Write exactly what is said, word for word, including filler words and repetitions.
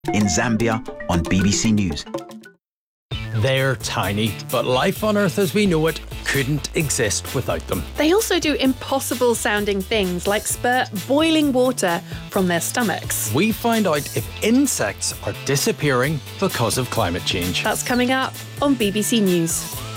in Zambia on B B C News. They're tiny, but life on Earth as we know it couldn't exist without them. They also do impossible sounding things like spurt boiling water from their stomachs. We find out if insects are disappearing because of climate change. That's coming up on B B C News.